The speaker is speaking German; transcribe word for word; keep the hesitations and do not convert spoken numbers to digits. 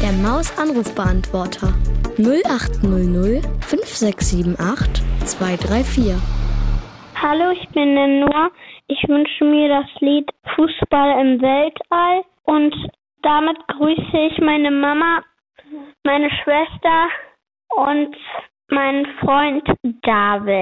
Der Maus-Anrufbeantworter null acht null null fünf sechs sieben acht zwei drei vier. Hallo, ich bin der Noah. Ich wünsche mir das Lied Fußball im Weltall und damit grüße ich meine Mama, meine Schwester und meinen Freund David.